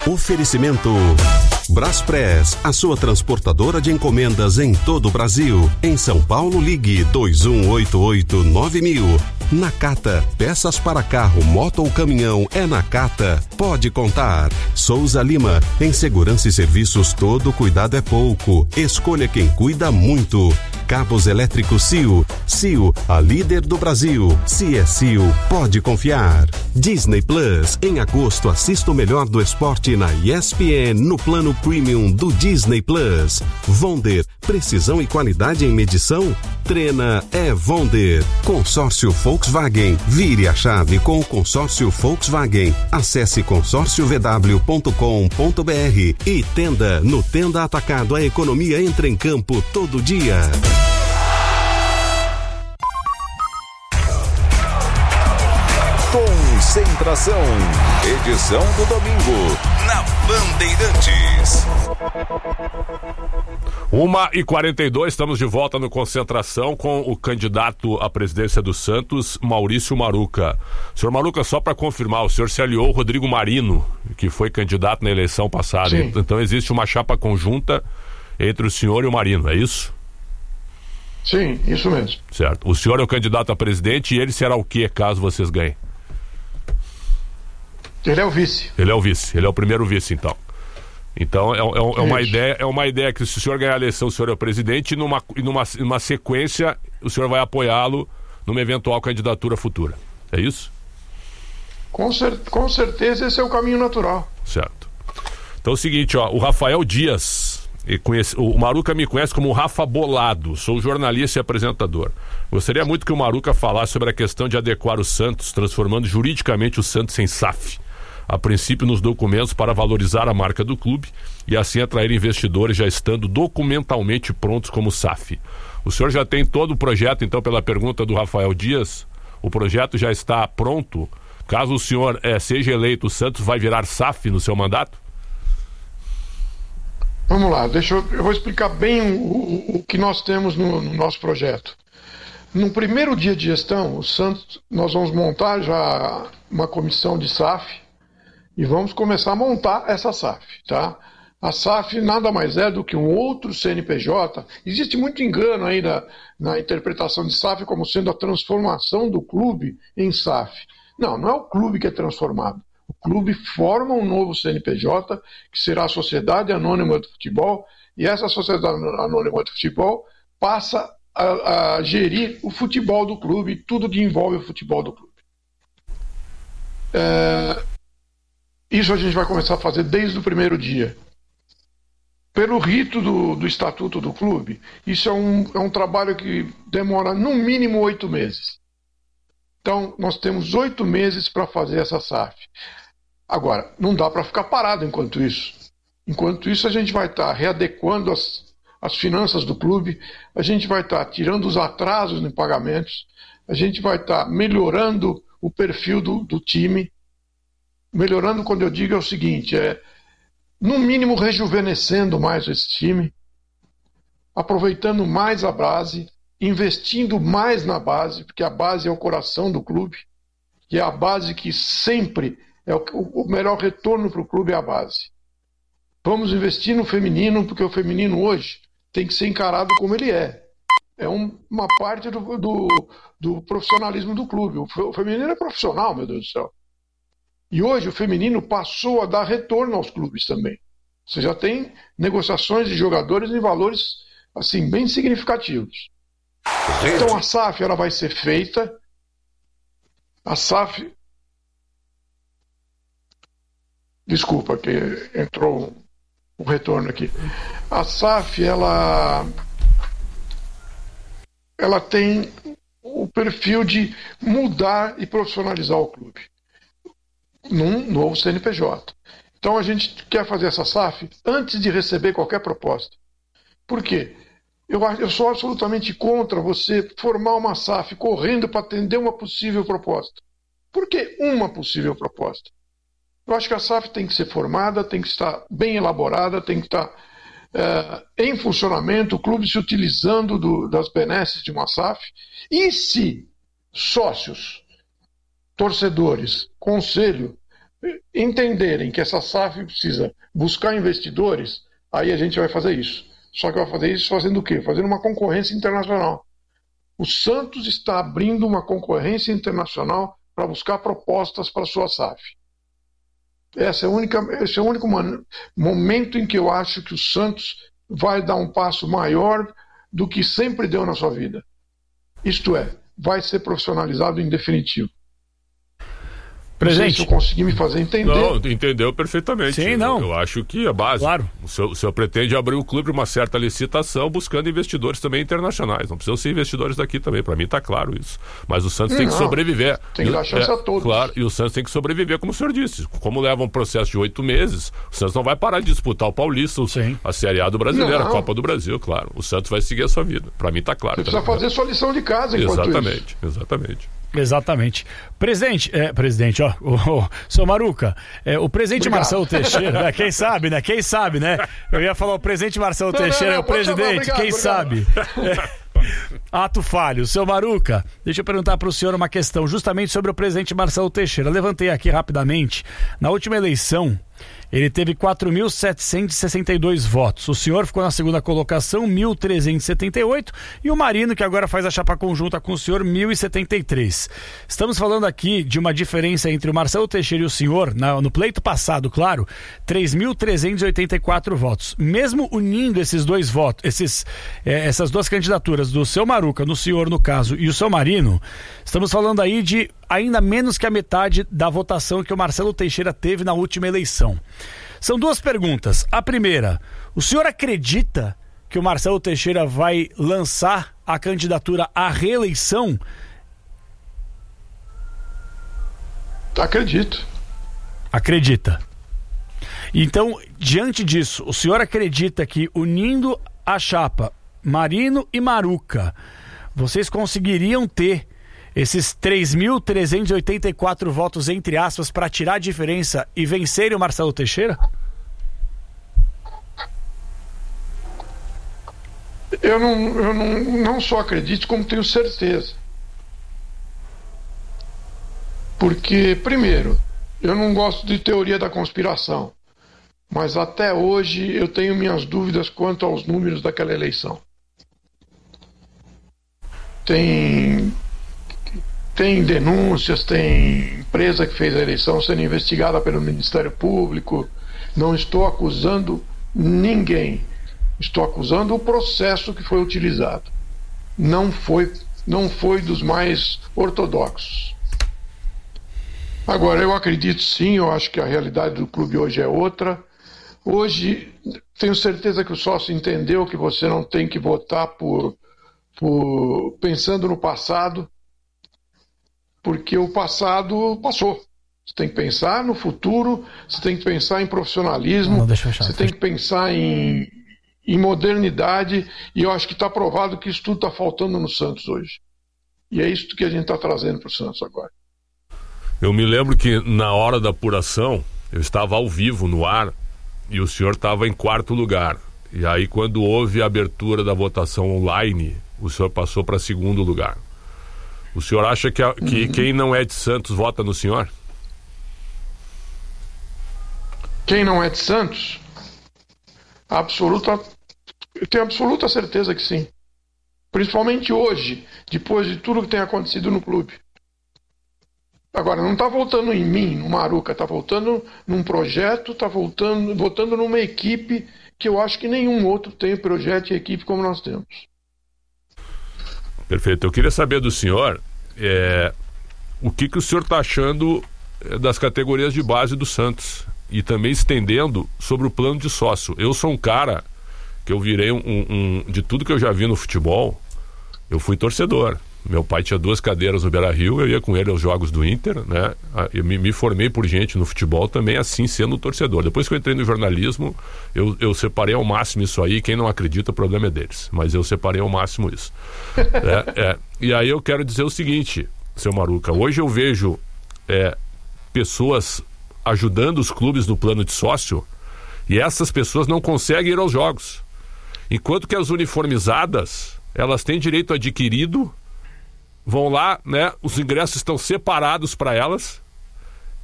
Oferecimento Braspress, a sua transportadora de encomendas em todo o Brasil. Em São Paulo, ligue 2188-9000. Nakata, peças para carro, moto ou caminhão, é Nakata. Pode contar. Souza Lima, em segurança e serviços, todo cuidado é pouco. Escolha quem cuida muito. Cabos elétricos Cio. Cio, a líder do Brasil. Se é Cio, pode confiar. Disney Plus, em agosto assista o melhor do esporte na ESPN no plano Premium do Disney Plus. Vonder, precisão e qualidade em medição? Treina é Vonder. Consórcio Volkswagen, vire a chave com o consórcio Volkswagen. Acesse consórciovw.com.br e Tenda. No Tenda Atacado, a economia entra em campo todo dia. Concentração, edição do domingo, na Bandeirantes. 1h42, estamos de volta no Concentração com o candidato à presidência do Santos, Maurício Maruca. Senhor Maruca, só para confirmar, o senhor se aliou ao Rodrigo Marino, que foi candidato na eleição passada. Sim. Então existe uma chapa conjunta entre o senhor e o Marino, é isso? Sim, isso mesmo. Certo. O senhor é o candidato a presidente e ele será o quê, caso vocês ganhem? Ele é o vice. Ele é o vice, ele é o primeiro vice, então. Então é uma ideia que, se o senhor ganhar a eleição, o senhor é o presidente, e numa sequência o senhor vai apoiá-lo numa eventual candidatura futura. É isso? Com certeza esse é o caminho natural. Certo. Então é o seguinte, ó, o Rafael Dias, o Maruca me conhece como Rafa Bolado, sou jornalista e apresentador. Gostaria muito que o Maruca falasse sobre a questão de adequar o Santos, transformando juridicamente o Santos em SAF. A princípio nos documentos para valorizar a marca do clube e assim atrair investidores já estando documentalmente prontos como SAF. O senhor já tem todo o projeto, então, pela pergunta do Rafael Dias, o projeto já está pronto? Caso o senhor seja eleito, o Santos vai virar SAF no seu mandato? Vamos lá, eu vou explicar bem o que nós temos no nosso projeto. No primeiro dia de gestão, o Santos, nós vamos montar já uma comissão de SAF, e vamos começar a montar essa SAF, tá? A SAF nada mais é do que um outro CNPJ. Existe muito engano aí na interpretação de SAF como sendo a transformação do clube em SAF. Não, não é o clube que é transformado. O clube forma um novo CNPJ, que será a Sociedade Anônima do Futebol, e essa Sociedade Anônima do Futebol passa a gerir o futebol do clube, tudo que envolve o futebol do clube. Isso a gente vai começar a fazer desde o primeiro dia. Pelo rito do estatuto do clube, isso é um trabalho que demora no mínimo 8 meses. Então, nós temos 8 meses para fazer essa SAF. Agora, não dá para ficar parado enquanto isso. Enquanto isso, a gente vai estar readequando as finanças do clube, a gente vai estar tirando os atrasos em pagamentos, a gente vai estar melhorando o perfil do time. Melhorando, quando eu digo, é o seguinte, no mínimo rejuvenescendo mais esse time, aproveitando mais a base, investindo mais na base, porque a base é o coração do clube, e é a base que sempre é o melhor retorno para o clube, é a base. Vamos investir no feminino, porque o feminino hoje tem que ser encarado como ele é. É uma parte do profissionalismo do clube. O feminino é profissional, meu Deus do céu. E hoje o feminino passou a dar retorno aos clubes também. Você já tem negociações de jogadores em valores assim, bem significativos. Então a SAF ela vai ser feita. A SAF... Desculpa, que entrou um retorno aqui. A SAF ela tem o perfil de mudar e profissionalizar o clube num novo CNPJ. Então a gente quer fazer essa SAF antes de receber qualquer proposta. Por quê? Eu sou absolutamente contra você formar uma SAF correndo para atender uma possível proposta. Por que uma possível proposta? Eu acho que a SAF tem que ser formada, tem que estar bem elaborada, tem que estar em funcionamento, o clube se utilizando das benesses de uma SAF. E se sócios, torcedores, conselho entenderem que essa SAF precisa buscar investidores, aí a gente vai fazer isso. Só que vai fazer isso fazendo o quê? Fazendo uma concorrência internacional. O Santos está abrindo uma concorrência internacional para buscar propostas para a sua SAF. Esse é o único momento em que eu acho que o Santos vai dar um passo maior do que sempre deu na sua vida. Isto é, vai ser profissionalizado em definitivo. Presidente. Não sei se eu consegui me fazer entender. Não, entendeu perfeitamente. Sim, não. Eu acho que é básico. Claro. O senhor pretende abrir o clube uma certa licitação buscando investidores também internacionais. Não precisam ser investidores daqui também. Para mim está claro isso. Mas o Santos tem que sobreviver. Tem que dar chance a todos. Claro, e o Santos tem que sobreviver, como o senhor disse. Como leva um processo de 8 meses, o Santos não vai parar de disputar o Paulista, a Série A do Brasileiro, a Copa do Brasil, claro. O Santos vai seguir a sua vida. Para mim está claro. Você precisa fazer sua lição de casa enquanto Exatamente. Exatamente. Presidente, seu Maruca, o presidente Marcelo Teixeira, né? Quem sabe, né? Eu ia falar o presidente Marcelo Teixeira é o presidente, quem sabe? Ato falho. Seu Maruca, deixa eu perguntar para o senhor uma questão justamente sobre o presidente Marcelo Teixeira. Levantei aqui rapidamente. Na última eleição, ele teve 4.762 votos. O senhor ficou na segunda colocação, 1.378. E o Marino, que agora faz a chapa conjunta com o senhor, 1.073. Estamos falando aqui de uma diferença entre o Marcelo Teixeira e o senhor, no pleito passado, claro, 3.384 votos. Mesmo unindo esses dois votos, essas duas candidaturas do seu Maruca, no senhor, no caso, e o seu Marino, estamos falando aí de ainda menos que a metade da votação que o Marcelo Teixeira teve na última eleição. São duas perguntas. A primeira, o senhor acredita que o Marcelo Teixeira vai lançar a candidatura à reeleição? Acredito. Acredita. Então, diante disso, o senhor acredita que unindo a chapa Marino e Maruca, vocês conseguiriam ter esses 3.384 votos, entre aspas, para tirar a diferença e vencerem o Marcelo Teixeira? Eu não só acredito, como tenho certeza. Porque, primeiro, eu não gosto de teoria da conspiração, mas até hoje eu tenho minhas dúvidas quanto aos números daquela eleição. Tem denúncias, tem empresa que fez a eleição sendo investigada pelo Ministério Público. Não estou acusando ninguém. Estou acusando o processo que foi utilizado. Não foi dos mais ortodoxos. Agora, eu acredito sim, eu acho que a realidade do clube hoje é outra. Hoje, tenho certeza que o sócio entendeu que você não tem que votar pensando no passado, porque o passado passou. Você tem que pensar no futuro, você tem que pensar em profissionalismo, você tem que pensar em modernidade, e eu acho que está provado que isso tudo está faltando no Santos hoje. E é isso que a gente está trazendo para o Santos agora. Eu me lembro que na hora da apuração, eu estava ao vivo no ar e o senhor estava em 4º lugar. E aí, quando houve a abertura da votação online, o senhor passou para 2º lugar. O senhor acha que quem não é de Santos vota no senhor? Quem não é de Santos? Eu tenho absoluta certeza que sim. Principalmente hoje, depois de tudo que tem acontecido no clube. Agora, não está votando em mim, no Maruca, está votando num projeto, está votando numa equipe que eu acho que nenhum outro tem projeto e equipe como nós temos. Perfeito. Eu queria saber do senhor o que o senhor está achando das categorias de base do Santos e também estendendo sobre o plano de sócio. Eu sou um cara que eu virei de tudo que eu já vi no futebol, eu fui torcedor. Meu pai tinha 2 cadeiras no Beira-Rio, eu ia com ele aos jogos do Inter, né? Eu me formei por gente no futebol também, assim, sendo torcedor. Depois que eu entrei no jornalismo, eu separei ao máximo isso aí. Quem não acredita, o problema é deles. Mas eu separei ao máximo isso. E aí eu quero dizer o seguinte, seu Maruca, hoje eu vejo pessoas ajudando os clubes no plano de sócio e essas pessoas não conseguem ir aos jogos. Enquanto que as uniformizadas, elas têm direito adquirido, vão lá, né? Os ingressos estão separados para elas.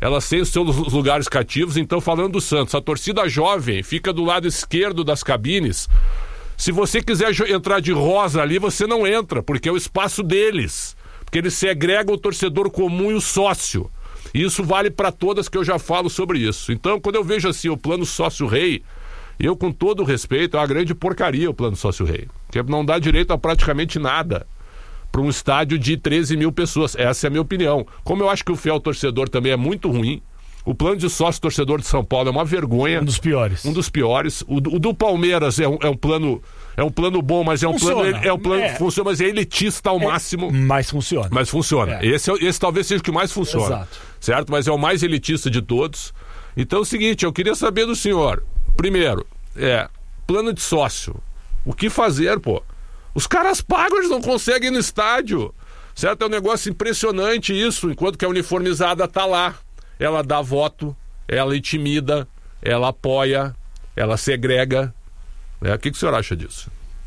elas têm os seus lugares cativos. Então, falando do Santos, a torcida jovem fica do lado esquerdo das cabines. Se você quiser entrar de rosa ali, você não entra, porque é o espaço deles. Porque eles segregam o torcedor comum e o sócio. E isso vale para todas, que eu já falo sobre isso. Então, quando eu vejo assim o plano sócio-rei, eu, com todo o respeito, é uma grande porcaria o plano sócio-rei. Porque não dá direito a praticamente nada para um estádio de 13 mil pessoas. Essa é a minha opinião. Como eu acho que o fiel torcedor também é muito ruim, o plano de sócio-torcedor de São Paulo é uma vergonha. Um dos piores. O do Palmeiras é um plano bom, mas funciona. Que funciona, mas é elitista ao máximo. Mas funciona. Esse talvez seja o que mais funciona. Exato. Certo? Mas é o mais elitista de todos. Então é o seguinte, eu queria saber do senhor, primeiro, plano de sócio. O que fazer, pô? Os caras pagam, eles não conseguem ir no estádio. Certo? É um negócio impressionante isso, enquanto que a uniformizada tá lá. Ela dá voto, ela intimida, ela apoia, ela segrega. O que o senhor acha disso?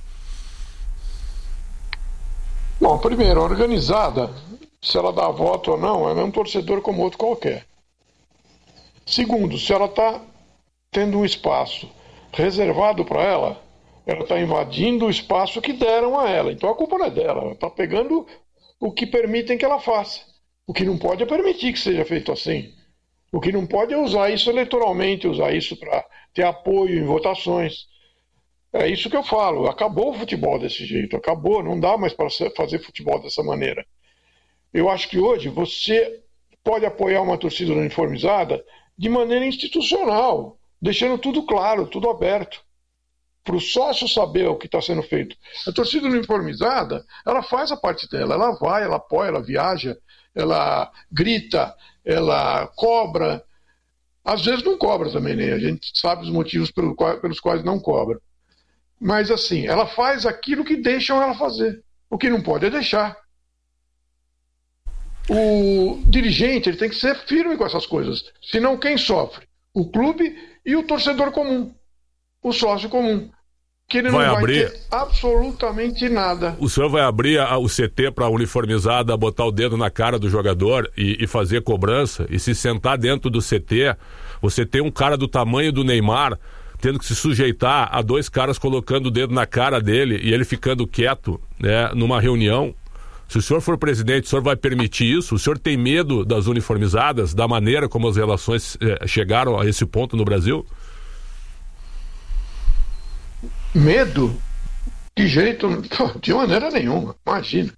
Bom, primeiro, a organizada, se ela dá voto ou não, ela é um torcedor como outro qualquer. Segundo, se ela está tendo um espaço reservado para ela está invadindo o espaço que deram a ela. Então a culpa não é dela, ela está pegando o que permitem que ela faça. O que não pode é permitir que seja feito assim. O que não pode é usar isso eleitoralmente, usar isso para ter apoio em votações. É isso que eu falo, acabou o futebol desse jeito, acabou, não dá mais para fazer futebol dessa maneira. Eu acho que hoje você pode apoiar uma torcida uniformizada de maneira institucional, deixando tudo claro, tudo aberto, para o sócio saber o que está sendo feito. A torcida uniformizada, ela faz a parte dela, ela vai, ela apoia, ela viaja, ela grita, ela cobra. Às vezes não cobra também, né? A gente sabe os motivos pelos quais não cobra. Mas assim, ela faz aquilo que deixam ela fazer. O que não pode é deixar. O dirigente ele tem que ser firme com essas coisas. Senão quem sofre? O clube e o torcedor comum. O sócio comum. Que ele não vai ter absolutamente nada. O senhor vai abrir o CT para a uniformizada, botar o dedo na cara do jogador e fazer cobrança, e se sentar dentro do CT, você tem um cara do tamanho do Neymar tendo que se sujeitar a dois caras colocando o dedo na cara dele e ele ficando quieto, né, numa reunião. Se o senhor for presidente, o senhor vai permitir isso? O senhor tem medo das uniformizadas, da maneira como as relações chegaram a esse ponto no Brasil? Medo? De jeito... De maneira nenhuma, imagina.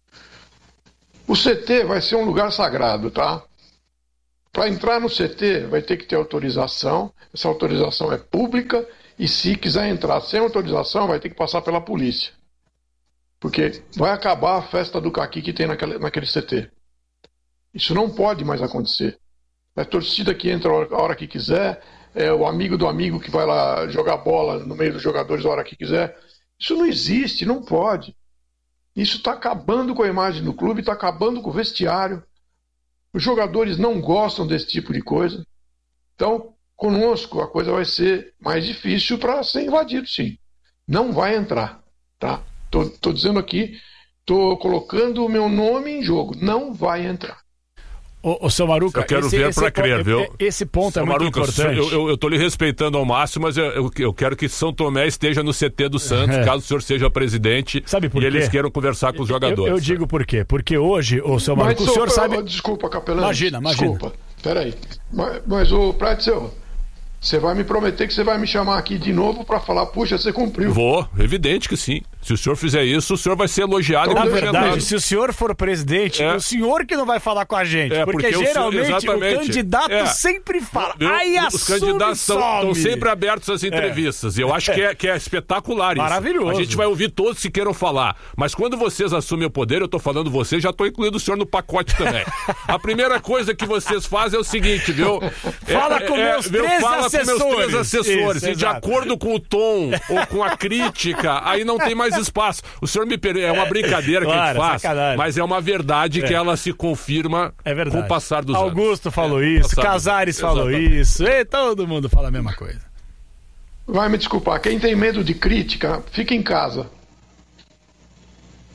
O CT vai ser um lugar sagrado, tá? Para entrar no CT vai ter que ter autorização, essa autorização é pública e se quiser entrar sem autorização vai ter que passar pela polícia. Porque vai acabar a festa do caqui que tem naquele CT. Isso não pode mais acontecer. É a torcida que entra a hora que quiser, é o amigo do amigo que vai lá jogar bola no meio dos jogadores a hora que quiser. Isso não existe, não pode. Isso está acabando com a imagem do clube, está acabando com o vestiário. Os jogadores não gostam desse tipo de coisa. Então, conosco a coisa vai ser mais difícil para ser invadido, sim. Não vai entrar, tá? Tô dizendo aqui, tô colocando o meu nome em jogo. Não vai entrar. Ô, seu Maruca, eu quero ver para crer, viu? Esse ponto é muito Maruca, importante. Eu tô lhe respeitando ao máximo, mas eu quero que São Tomé esteja no CT do Santos, caso o senhor seja presidente. Sabe por quê? Eles queiram conversar com os jogadores. Eu digo por quê? Porque hoje, ô, seu Maruca, o senhor sabe... Desculpa, capelão. Imagina. Desculpa, peraí. Mas ô, Pretzel, você vai me prometer que você vai me chamar aqui de novo para falar, puxa, você cumpriu. Vou, evidente que sim. Se o senhor fizer isso, o senhor vai ser elogiado. Na verdade, se o senhor for presidente, é o senhor que não vai falar com a gente. Porque geralmente o candidato sempre fala. Aí os candidatos estão sempre abertos às entrevistas. E eu acho que é espetacular isso. Maravilhoso. A gente vai ouvir todos que queiram falar. Mas quando vocês assumem o poder, eu tô falando vocês, já tô incluindo o senhor no pacote também. A primeira coisa que vocês fazem é o seguinte, viu? Fala com meus três assessores. Isso, e de acordo com o tom ou com a crítica, aí não tem mais espaço. O senhor me perdoa, é uma brincadeira que a gente faz, mas é uma verdade que ela se confirma com o passar dos anos. Augusto falou isso, Casares falou isso, e todo mundo fala a mesma coisa. Vai me desculpar, quem tem medo de crítica, fica em casa.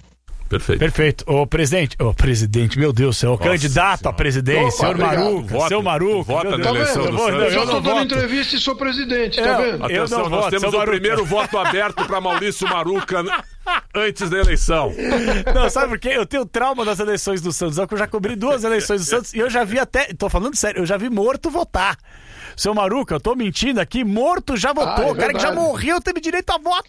Perfeito. Ô, presidente, meu Deus do céu, candidato à presidência, senhor Maruca, seu Maruca. Vota na eleição do Santos. Eu já estou dando entrevista e sou presidente, tá vendo? Atenção, nós temos o primeiro voto aberto para Maurício Maruca antes da eleição. Não, sabe por quê? Eu tenho trauma das eleições do Santos, eu já cobri 2 eleições do Santos e eu já vi tô falando sério, eu já vi morto votar. Seu Maruca, eu tô mentindo aqui, morto já votou, o cara que já morreu teve direito a voto.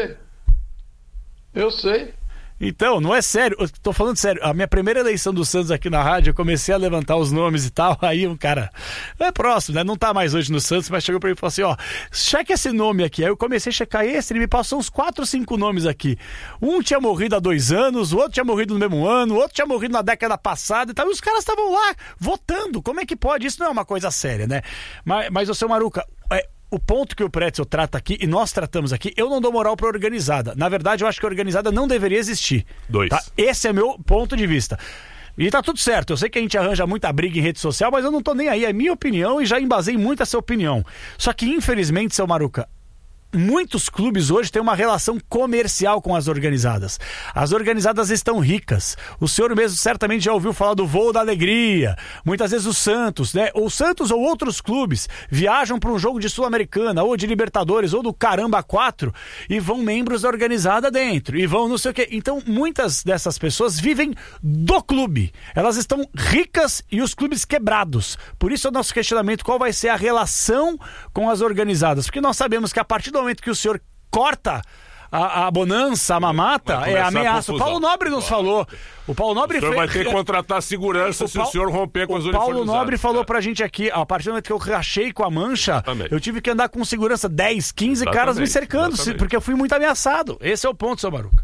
Eu sei. Então, não é sério, eu tô falando sério, a minha primeira eleição do Santos aqui na rádio, eu comecei a levantar os nomes e tal, aí um cara, é próximo, né, não tá mais hoje no Santos, mas chegou pra mim e falou assim, checa esse nome aqui, aí eu comecei a checar esse, ele me passou uns 4 ou 5 nomes aqui, um tinha morrido há 2 anos, o outro tinha morrido no mesmo ano, o outro tinha morrido na década passada e tal, e os caras estavam lá, votando, como é que pode? Isso não é uma coisa séria, né, mas o seu Maruca, o ponto que o Pretzel trata aqui, e nós tratamos aqui, eu não dou moral pra organizada. Na verdade, eu acho que a organizada não deveria existir. 2. Tá? Esse é meu ponto de vista. E tá tudo certo, eu sei que a gente arranja muita briga em rede social, mas eu não tô nem aí, é minha opinião e já embasei muito essa opinião. Só que, infelizmente, seu Maruca, muitos clubes hoje têm uma relação comercial com as organizadas. As organizadas estão ricas. O senhor mesmo certamente já ouviu falar do Voo da Alegria. Muitas vezes o Santos, né? O Santos ou outros clubes viajam para um jogo de Sul-Americana ou de Libertadores ou do Caramba 4 e vão membros da organizada dentro e vão não sei o quê. Então, muitas dessas pessoas vivem do clube. Elas estão ricas e os clubes quebrados. Por isso é o nosso questionamento, qual vai ser a relação com as organizadas? Porque nós sabemos que a partir do momento que o senhor corta a bonança, a mamata, é ameaça. O Paulo Nobre nos falou. O Paulo Nobre o senhor vai ter que contratar segurança se o senhor romper com as uniformizadas. O Paulo Nobre falou pra gente aqui, a partir do momento que eu rachei com a mancha, eu tive que andar com segurança 10, 15 caras me cercando, porque eu fui muito ameaçado. Esse é o ponto, seu Maruca.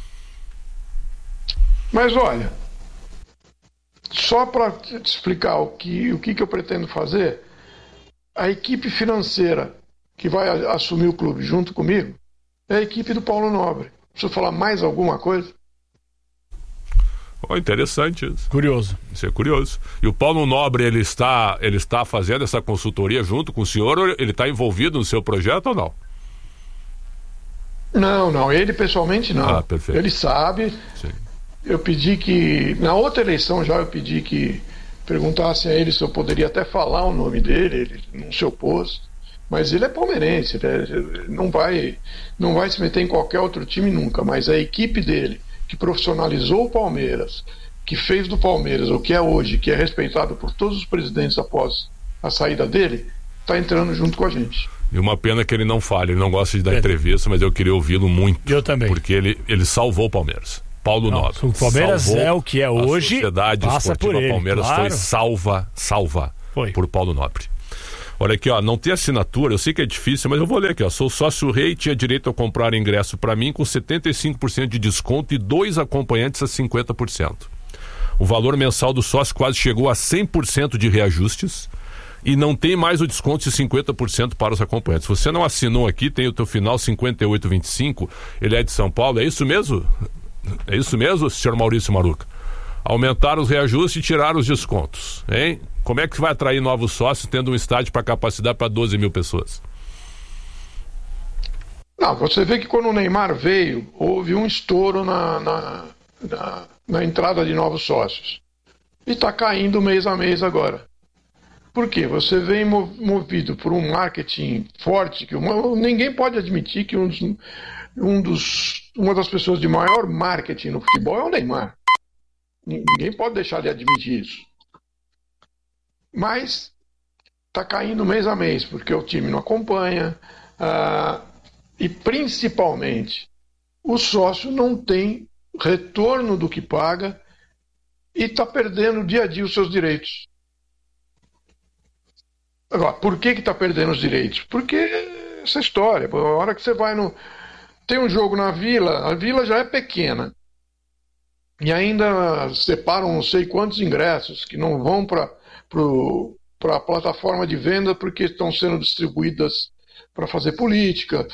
Mas olha, só para te explicar o que eu pretendo fazer, a equipe financeira que vai assumir o clube junto comigo é a equipe do Paulo Nobre. Preciso falar mais alguma coisa? Interessante isso. Curioso. Isso é curioso. E o Paulo Nobre, ele está fazendo essa consultoria junto com o senhor, ou ele está envolvido no seu projeto ou não? Não, ele pessoalmente não. Perfeito. Ele sabe. Sim. Eu pedi que, na outra eleição já, perguntassem a ele se eu poderia até falar o nome dele, ele não se opôs. Mas ele é palmeirense, né? não vai se meter em qualquer outro time nunca, mas a equipe dele, que profissionalizou o Palmeiras, que fez do Palmeiras o que é hoje, que é respeitado por todos os presidentes após a saída dele, está entrando junto com a gente. E uma pena que ele não fale, ele não gosta de dar entrevista, mas eu queria ouvi-lo muito. Eu também. Porque ele salvou o Palmeiras. Paulo Nobre. O Palmeiras é o que é hoje. A Sociedade Esportiva Palmeiras claro. Foi salva por Paulo Nobre. Olha aqui, não tem assinatura, eu sei que é difícil, mas eu vou ler aqui, sou sócio rei e tinha direito a comprar ingresso para mim com 75% de desconto e 2 acompanhantes a 50%. O valor mensal do sócio quase chegou a 100% de reajustes e não tem mais o desconto de 50% para os acompanhantes. Se você não assinou aqui, tem o teu final 5825, ele é de São Paulo, é isso mesmo? É isso mesmo, senhor Maurício Maruca? Aumentaram os reajustes e tiraram os descontos, hein? Como é que vai atrair novos sócios tendo um estádio para capacidade para 12 mil pessoas? Não, você vê que quando o Neymar veio, houve um estouro na entrada de novos sócios. E está caindo mês a mês agora. Por quê? Você vem movido por um marketing forte, que ninguém pode admitir que uma das pessoas de maior marketing no futebol é o Neymar. Ninguém pode deixar de admitir isso. Mas está caindo mês a mês, porque o time não acompanha, e principalmente o sócio não tem retorno do que paga e está perdendo dia a dia os seus direitos. Agora, por que está perdendo os direitos? Porque essa história, a hora que você vai tem um jogo na Vila, a Vila já é pequena, e ainda separam não sei quantos ingressos que não vão para a plataforma de venda porque estão sendo distribuídas para fazer política,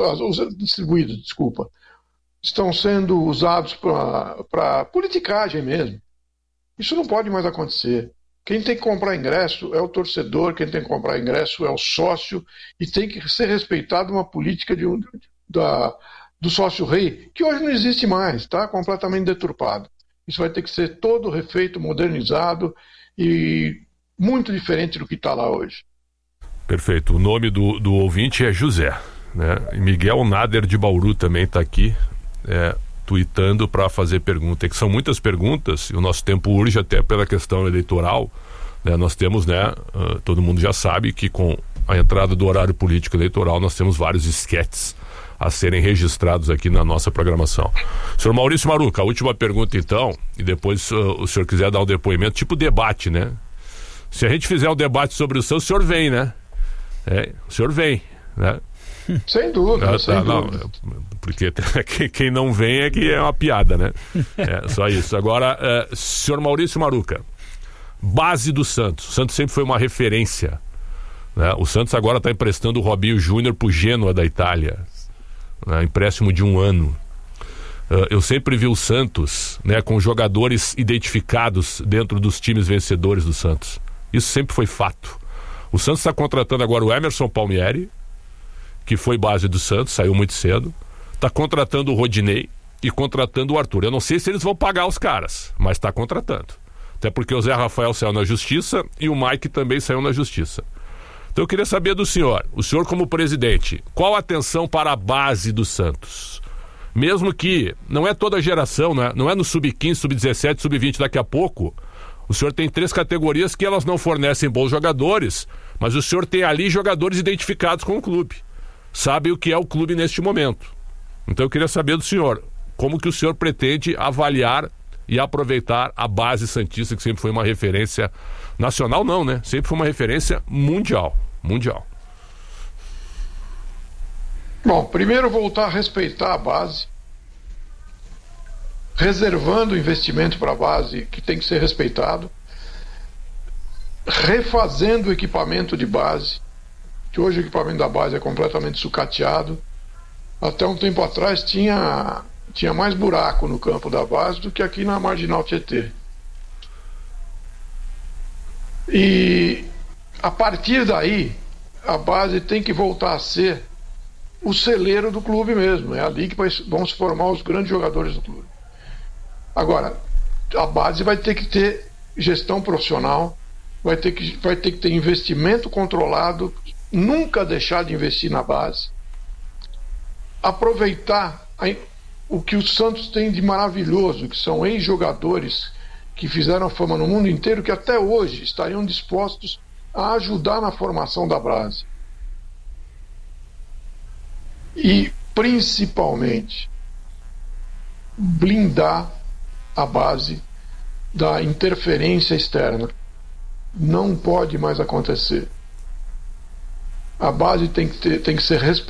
estão sendo usados para politicagem mesmo. Isso não pode mais acontecer. Quem tem que comprar ingresso é o torcedor, quem tem que comprar ingresso é o sócio, e tem que ser respeitado uma política do sócio-rei, que hoje não existe mais, está completamente deturpado. Isso vai ter que ser todo refeito, modernizado e muito diferente do que está lá hoje. Perfeito. O nome do ouvinte é José, né? E Miguel Nader de Bauru também está aqui, tuitando para fazer pergunta. É que são muitas perguntas e o nosso tempo urge até pela questão eleitoral. Né? Nós temos, todo mundo já sabe que com a entrada do horário político eleitoral nós temos vários esquetes a serem registrados aqui na nossa programação. Senhor Maurício Maruca, a última pergunta então, e depois o senhor quiser dar um depoimento, tipo debate, né? Se a gente fizer um debate sobre o senhor vem, né? O senhor vem, né? Sem dúvida, sem dúvida. Não, porque quem não vem é que é uma piada, né? Só isso. Agora, senhor Maurício Maruca, base do Santos. O Santos sempre foi uma referência, né? O Santos agora está emprestando o Robinho Júnior para o Genoa da Itália, né? Empréstimo de 1 ano. Eu sempre vi o Santos, né, com jogadores identificados dentro dos times vencedores do Santos. Isso sempre foi fato. O Santos está contratando agora o Emerson Palmieri, que foi base do Santos, saiu muito cedo. Está contratando o Rodinei e contratando o Arthur. Eu não sei se eles vão pagar os caras, mas está contratando. Até porque o Zé Rafael saiu na justiça e o Mike também saiu na justiça. Então eu queria saber do senhor, o senhor como presidente, qual a atenção para a base do Santos? Mesmo que não é toda a geração, né? Não é no sub-15, sub-17, sub-20 daqui a pouco. O senhor tem 3 categorias que elas não fornecem bons jogadores, mas o senhor tem ali jogadores identificados com o clube. Sabe o que é o clube neste momento. Então eu queria saber do senhor, como que o senhor pretende avaliar e aproveitar a base santista, que sempre foi uma referência nacional, não, né? Sempre foi uma referência mundial. Bom, primeiro voltar a respeitar a base, reservando o investimento para a base que tem que ser respeitado, refazendo o equipamento de base, que hoje o equipamento da base é completamente sucateado. Até um tempo atrás tinha mais buraco no campo da base do que aqui na Marginal Tietê. E a partir daí a base tem que voltar a ser o celeiro do clube mesmo. É ali que vão se formar os grandes jogadores do clube. Agora, a base vai ter que ter gestão profissional, vai ter que ter investimento controlado, nunca deixar de investir na base, aproveitar o que o Santos tem de maravilhoso, que são ex-jogadores que fizeram fama no mundo inteiro, que até hoje estariam dispostos a ajudar na formação da base. E, principalmente, blindar a base da interferência externa. Não pode mais acontecer. A base tem que ser respeitada.